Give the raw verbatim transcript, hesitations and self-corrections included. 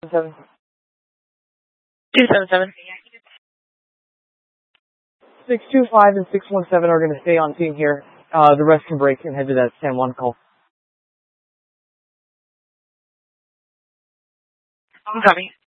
Seven. two seven seven. Six two five and six one seven are going to stay on scene here. Uh, the rest can break and head to that San Juan call. I'm coming.